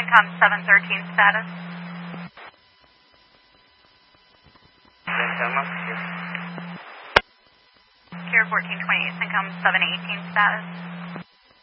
Syncom 713 status. Syncom up here. Pier 1428, Syncom 718 status.